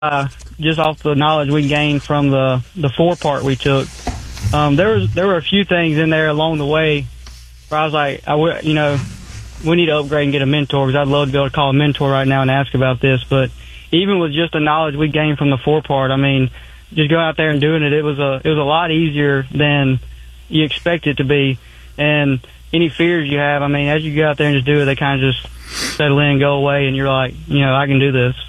just off the knowledge we gained from the four part we took. There were a few things in there along the way where I was like, we need to upgrade and get a mentor, because I'd love to be able to call a mentor right now and ask about this. But even with just the knowledge we gained from the four part, I mean, just going out there and doing it, it was a lot easier than you expect it to be. And any fears you have, I mean, as you go out there and just do it, they kind of just settle in and go away, and you're like, I can do this.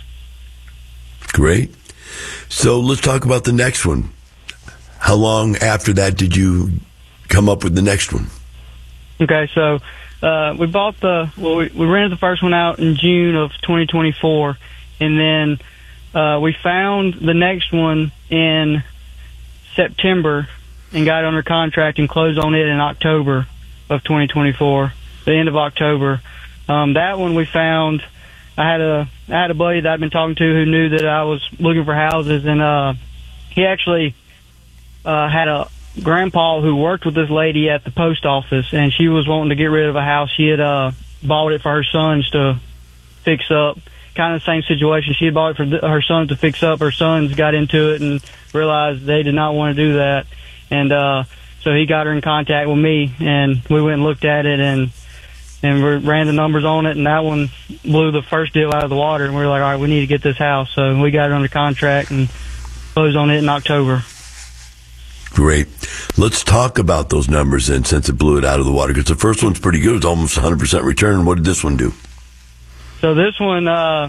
Great. So let's talk about the next one. How long after that did you come up with the next one? Okay, so we bought we rented the first one out in June of 2024, and then we found the next one in September and got under contract and closed on it in October of 2024, the end of October. That one we found, I had a buddy that I'd been talking to who knew that I was looking for houses, and he actually had a grandpa who worked with this lady at the post office, and she was wanting to get rid of a house. She had bought it for her sons to fix up. Kind of the same situation. She had bought it for her sons to fix up. Her sons got into it and realized they did not want to do that. And so he got her in contact with me, and we went and looked at it and we ran the numbers on it, and that one blew the first deal out of the water. And we were like, all right, we need to get this house. So we got it under contract and closed on it in October. Great. Let's talk about those numbers then, since it blew it out of the water, because the first one's pretty good. It's almost 100% return. What did this one do? So this one,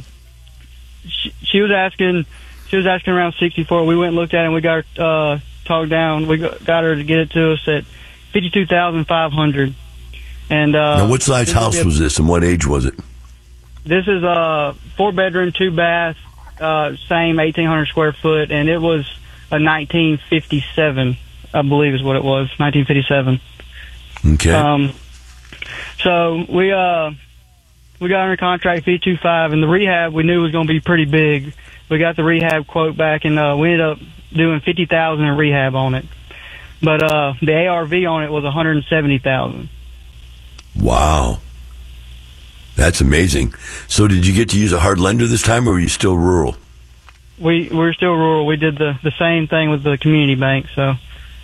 she was asking around 64. We went and looked at it, and we got her talked down. We got her to get it to us at $52,500. And now, what size house was this, and what age was it? This is a 4-bedroom, 2-bath, same 1,800 square foot, and it was a 1957, I believe is what it was, 1957. Okay. So we got under contract $52,500, and the rehab we knew was going to be pretty big. We got the rehab quote back, and we ended up doing $50,000 in rehab on it. But the ARV on it was $170,000. Wow. That's amazing. So did you get to use a hard lender this time, or were you still rural? We're still rural. We did the same thing with the community bank. So.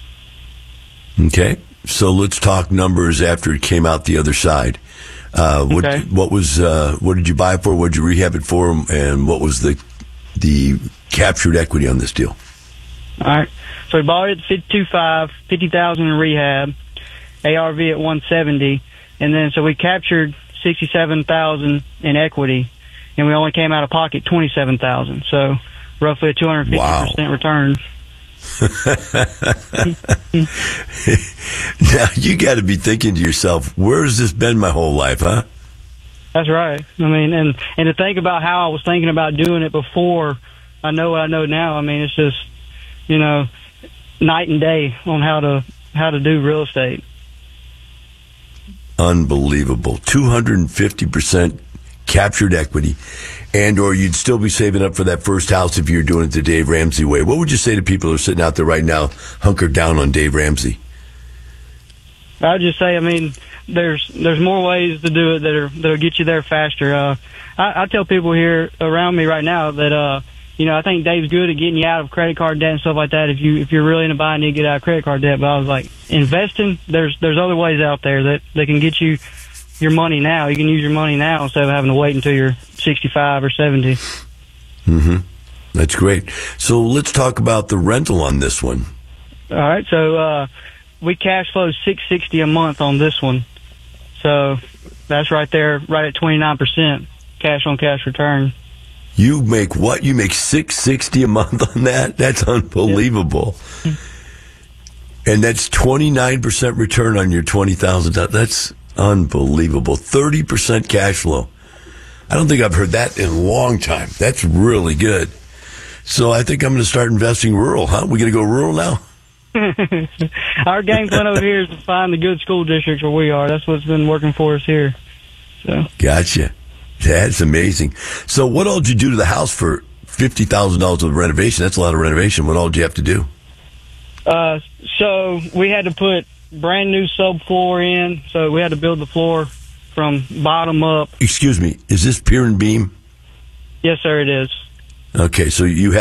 Okay. So let's talk numbers after it came out the other side. What did you buy it for? What did you rehab it for? And what was the captured equity on this deal? All right. So we bought it at $52,500, $50,000 in rehab, ARV at $170,000, and then so we captured $67,000 in equity, and we only came out of pocket $27,000. So roughly a 250% return. Now you got to be thinking to yourself, where has this been my whole life, huh? That's right. I mean, and to think about how I was thinking about doing it before I know what I know now. I mean, it's just, night and day on how to do real estate. Unbelievable. 250% captured equity, and or you'd still be saving up for that first house if you're doing it the Dave Ramsey way. What would you say to people who are sitting out there right now hunkered down on Dave Ramsey? I'd just say, I mean, there's more ways to do it that'll get you there faster. I tell people here around me right now that I think Dave's good at getting you out of credit card debt and stuff like that. If you're really in a bind, you get out of credit card debt. But I was like, investing, there's other ways out there that can get you your money now. You can use your money now instead of having to wait until you're 65 or 70. Mm-hmm. That's great. So let's talk about the rental on this one. All right. So we cash flow $660 a month on this one. So that's right there, right at 29% cash on cash return. You make what? You make $660 a month on that? That's unbelievable. Yep. And that's 29% return on your $20,000. That's unbelievable. 30% cash flow. I don't think I've heard that in a long time. That's really good. So I think I'm going to start investing rural, huh? We going to go rural now? Our game plan over here is to find the good school districts where we are. That's what's been working for us here. So. Gotcha. That's amazing. So what all did you do to the house for $50,000 of renovation? That's a lot of renovation. What all did you have to do? So we had to put brand new subfloor in. So we had to build the floor from bottom up. Excuse me. Is this pier and beam? Yes, sir, it is. Okay, so you